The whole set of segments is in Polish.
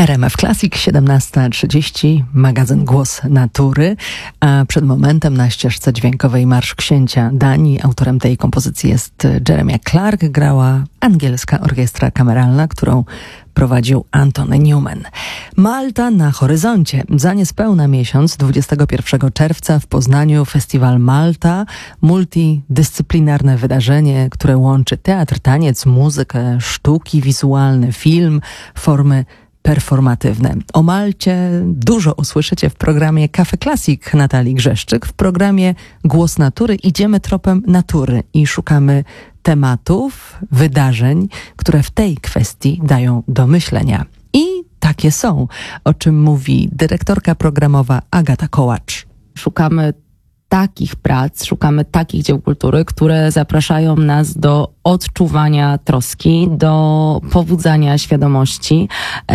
RMF Classic, 17:30, magazyn Głos Natury, a przed momentem na ścieżce dźwiękowej Marsz Księcia Danii. Autorem tej kompozycji jest Jeremiah Clark, grała angielska orkiestra kameralna, którą prowadził Anthony Newman. Malta na horyzoncie. Za niespełna miesiąc, 21 czerwca w Poznaniu Festiwal Malta, multidyscyplinarne wydarzenie, które łączy teatr, taniec, muzykę, sztuki wizualne, film, formy performatywne. O Malcie dużo usłyszycie w programie Cafe Classic Natalii Grzeszczyk. W programie Głos Natury idziemy tropem natury i szukamy tematów, wydarzeń, które w tej kwestii dają do myślenia. I takie są, o czym mówi dyrektorka programowa Agata Kołacz. Szukamy takich prac, szukamy takich dzieł kultury, które zapraszają nas do odczuwania troski, do pobudzania świadomości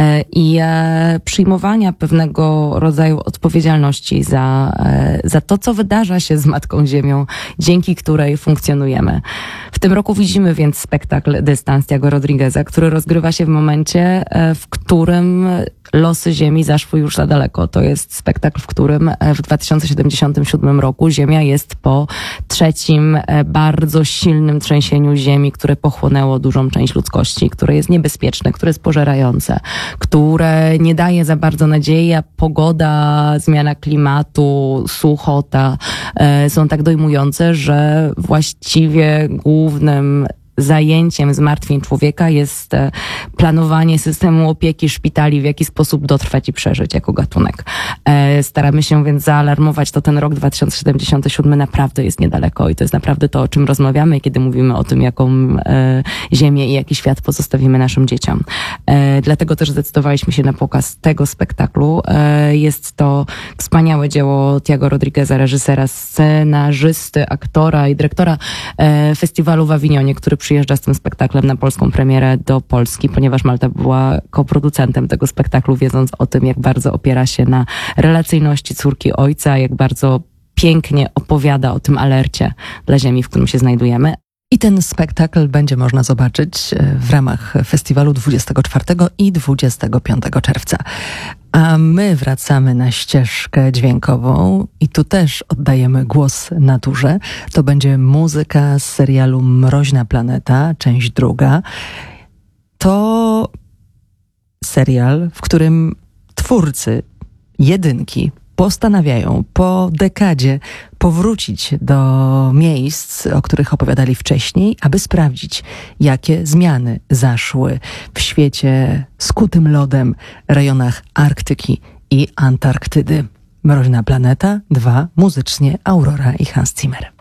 i przyjmowania pewnego rodzaju odpowiedzialności za to, co wydarza się z Matką Ziemią, dzięki której funkcjonujemy. W tym roku widzimy więc spektakl Dystans Thiago Rodrigueza, który rozgrywa się w momencie, w którym losy Ziemi zaszły już za daleko. To jest spektakl, w którym w 2077 roku Ziemia jest po trzecim bardzo silnym trzęsieniu Ziemi, które pochłonęło dużą część ludzkości, które jest niebezpieczne, które jest pożerające, które nie daje za bardzo nadziei, a pogoda, zmiana klimatu, suchota są tak dojmujące, że właściwie głównym zajęciem zmartwień człowieka jest planowanie systemu opieki szpitali, w jaki sposób dotrwać i przeżyć jako gatunek. Staramy się więc zaalarmować, to ten rok 2077 naprawdę jest niedaleko i to jest naprawdę to, o czym rozmawiamy, kiedy mówimy o tym, jaką ziemię i jaki świat pozostawimy naszym dzieciom. Dlatego też zdecydowaliśmy się na pokaz tego spektaklu. Jest to wspaniałe dzieło Thiago Rodrigueza, reżysera, scenarzysty, aktora i dyrektora festiwalu w Awinionie, który przyjeżdża z tym spektaklem na polską premierę do Polski, ponieważ Malta była koproducentem tego spektaklu, wiedząc o tym, jak bardzo opiera się na relacyjności córki ojca, jak bardzo pięknie opowiada o tym alercie dla ziemi, w którym się znajdujemy. I ten spektakl będzie można zobaczyć w ramach festiwalu 24 i 25 czerwca. A my wracamy na ścieżkę dźwiękową i tu też oddajemy głos naturze. To będzie muzyka z serialu Mroźna Planeta, część 2. To serial, w którym twórcy jedynki postanawiają po dekadzie powrócić do miejsc, o których opowiadali wcześniej, aby sprawdzić, jakie zmiany zaszły w świecie skutym lodem, rejonach Arktyki i Antarktydy. Mroźna Planeta 2, muzycznie Aurora i Hans Zimmer.